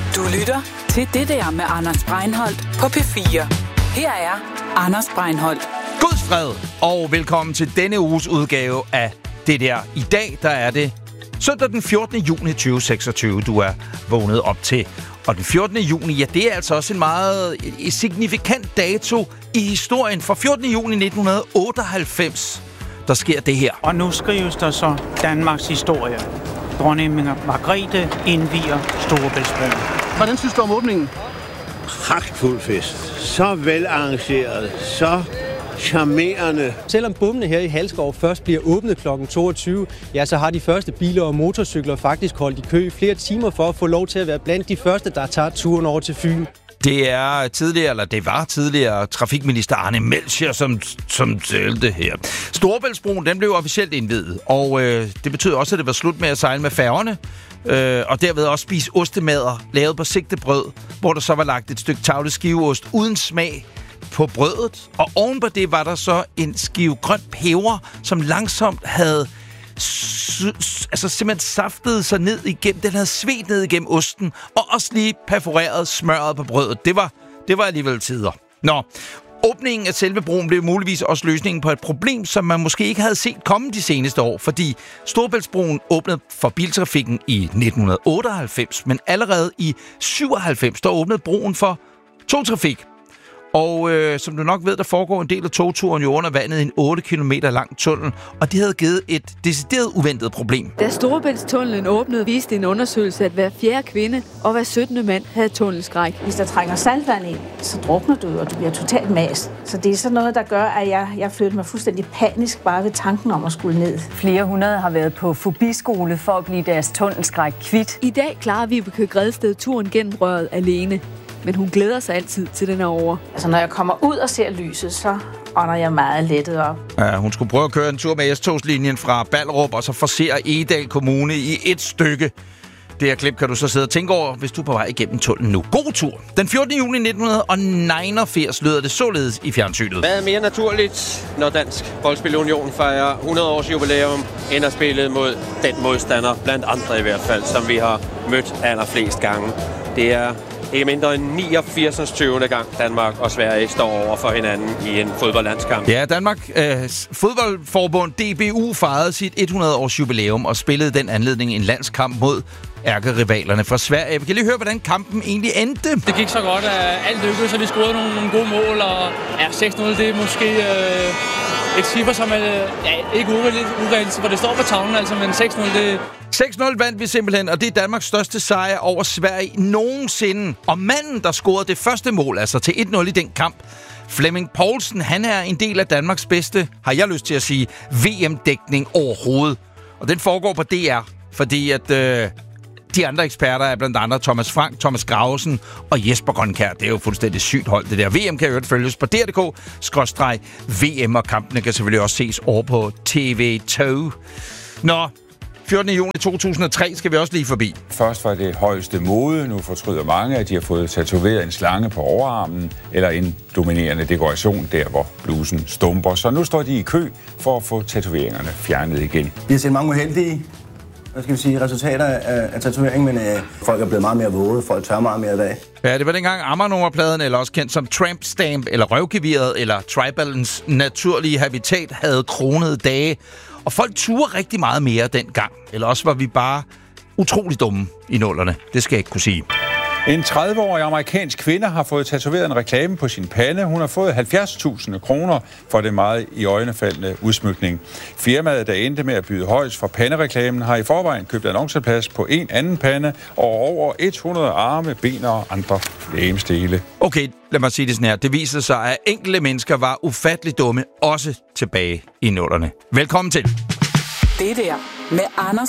Du lytter til Det der med Anders Breinholt på P4. Her er Anders Breinholt. Guds fred, og velkommen til denne uges udgave af Det der. I dag, der er det søndag den 14. juni 2026, du er vågnet op til. Og den 14. juni, ja, det er altså også en meget signifikant dato i historien. For 14. juni 1998, der sker det her. Og nu skrives der så Danmarks historie. Dronning Margrethe indvier Storebæltsbroen. Hvordan synes du om åbningen? Pragtfuld fest. Så velarrangeret. Så charmerende. Selvom bommene her i Halskov først bliver åbnet kl. 22, ja, så har de første biler og motorcykler faktisk holdt i kø i flere timer for at få lov til at være blandt de første, der tager turen over til Fyn. Det var tidligere trafikminister Arne Melchior, som talte her. Storebæltsbroen, den blev officielt indviet, og det betød også, at det var slut med at sejle med færgerne, og derved også spise ostemader, lavet på sigtebrød, hvor der så var lagt et stykke tavlet skiveost uden smag på brødet, og ovenpå det var der så en skive grønt peber, som langsomt havde simpelthen saftede sig ned igennem, den havde svedt ned igennem osten, og også lige perforeret smørret på brødet. Det var alligevel tider. Nå, åbningen af selve broen blev muligvis også løsningen på et problem, som man måske ikke havde set komme de seneste år, fordi Storebæltsbroen åbnede for biltrafikken i 1998, men allerede i 97, der åbnede broen for togtrafik. Og som du nok ved, der foregår en del af togturen jo under vandet i en 8 km lang tunnel, og det havde givet et decideret uventet problem. Da Storebæltstunnelen åbnede, viste en undersøgelse, at hver 4. kvinde og hver 17. mand havde tunnelskræk. Hvis der trænger saltvand ind, så drukner du, og du bliver totalt mast. Så det er sådan noget, der gør, at jeg følte mig fuldstændig panisk bare ved tanken om at skulle ned. Flere hundrede har været på fobiskole for at blive deres tunnelskræk kvit. I dag klarer Vibeke Gredsted turen gennem røret alene. Men hun glæder sig altid til den er over. Altså, når jeg kommer ud og ser lyset, så ånder jeg meget lettet op. Ja, hun skulle prøve at køre en tur med S-togslinjen fra Ballerup og så forsere Egedal Kommune i et stykke. Det her klip kan du så sidde og tænke over, hvis du er på vej igennem tunnelen nu. God tur! Den 14. juni 1989 lød det således i fjernsynet. Hvad er mere naturligt, når Dansk Boldspil Union fejrer 100 års jubilæum, end at spille mod den modstander, blandt andre i hvert fald, som vi har mødt allerflest gange. Det er ikke mindre end 89. 20. gang Danmark og Sverige står over for hinanden i en fodboldlandskamp. Ja, Danmark fodboldforbund DBU fejrede sit 100-års jubilæum og spillede den anledning en landskamp mod ærkerivalerne fra Sverige. Vi kan lige høre, hvordan kampen egentlig endte. Det gik så godt, at alt lykkedes, så vi scorede nogle gode mål, og 6-0, det er måske et ciffer, som er ikke urealistisk, hvor det står på tavlen, altså, men 6-0, det... 6-0 vandt vi simpelthen, og det er Danmarks største sejr over Sverige nogensinde. Og manden, der scorede det første mål, altså til 1-0 i den kamp, Flemming Poulsen, han er en del af Danmarks bedste, har jeg lyst til at sige, VM-dækning overhovedet. Og den foregår på DR, fordi at de andre eksperter er blandt andre Thomas Frank, Thomas Gravesen og Jesper Grønkjær. Det er jo fuldstændig sygt hold, det der. VM kan jo følges på DR.dk/VM, og kampene kan selvfølgelig også ses over på TV2. Nå, 14. juni 2003 skal vi også lige forbi. Først var det højeste mode. Nu fortryder mange, at de har fået tatoveret en slange på overarmen, eller en dominerende dekoration der, hvor blusen stumper. Så nu står de i kø for at få tatoveringerne fjernet igen. Vi har set mange uheldige resultater af tatovering, men folk er blevet meget mere våde. Folk tør meget mere i dag. Ja, det var dengang Amager-nummerpladen, eller også kendt som Tramp Stamp, eller røvgeviret, eller Tribalens naturlige habitat, havde kronede dage. Og folk turde rigtig meget mere dengang. Eller også var vi bare utrolig dumme i nullerne. Det skal jeg ikke kunne sige. En 30-årig amerikansk kvinde har fået tatoveret en reklame på sin pande. Hun har fået 70.000 kroner for det meget iøjnefaldende udsmykning. Firmaet, der endte med at byde højst for pandereklamen, har i forvejen købt annonceplads på en anden pande og over 100 arme, ben og andre legemsdele. Okay, lad mig sige det sådan her. Det viser sig, at enkelte mennesker var ufattelig dumme, også tilbage i nullerne. Velkommen til. Det der med Anders